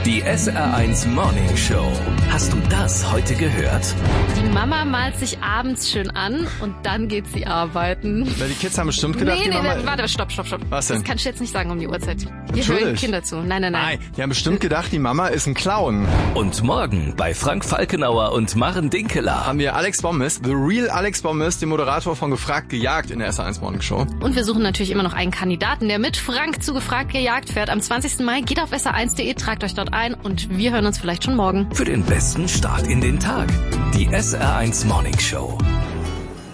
Die SR1 Morning Show. Hast du das heute gehört? Die Mama malt sich abends schön an und dann geht sie arbeiten. Weil die Kids haben bestimmt gedacht, Warte, stopp. Was denn? Das kannst du jetzt nicht sagen um die Uhrzeit. Hier hören Kinder zu. Nein. Nein, die haben bestimmt gedacht, die Mama ist ein Clown. Und morgen bei Frank Falkenauer und Maren Dinkeler Haben wir Alex Bommes, The Real Alex Bommes, den Moderator von Gefragt gejagt in der SR1 Morning Show. Und wir suchen natürlich immer noch einen Kandidaten, der mit Frank zu Gefragt gejagt fährt. Am 20. Mai geht auf sr1.de, tragt euch dort ein und wir hören uns vielleicht schon morgen. für den besten Start in den Tag. Die SR1 Morning Show.